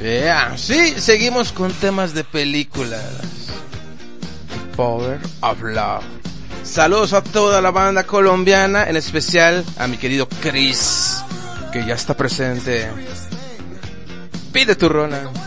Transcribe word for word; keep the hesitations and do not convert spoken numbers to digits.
Yeah, sí, seguimos con temas de películas. The Power of Love. Saludos a toda la banda colombiana, en especial a mi querido Chris, que ya está presente. Pide tu rona.